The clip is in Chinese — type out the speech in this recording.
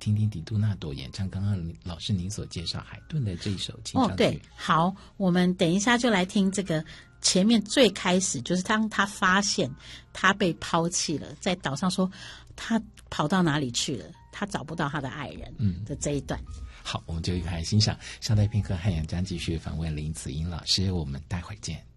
听听迪杜纳朵演唱刚刚老师您所介绍海顿的这一首清唱曲。 对，好，我们等一下就来听这个前面最开始，就是当他发现他被抛弃了，在岛上说他跑到哪里去了，他找不到他的爱人的这一段。 好，我们就一块来欣赏。稍待片刻，汉阳将继续访问林子英老师，我们待会儿见。